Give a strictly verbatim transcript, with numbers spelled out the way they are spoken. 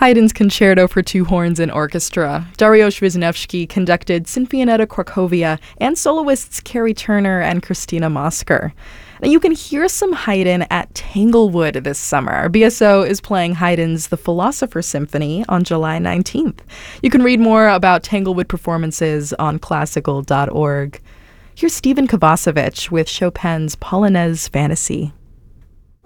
Haydn's Concerto for Two Horns and Orchestra. Dariusz Wisniewski conducted Sinfonietta Cracovia and soloists Carrie Turner and Christina Mosker. Now, you can hear some Haydn at Tanglewood this summer. B S O is playing Haydn's The Philosopher's Symphony on July nineteenth. You can read more about Tanglewood performances on classical dot org. Here's Stephen Kovacevic with Chopin's Polonaise Fantasy.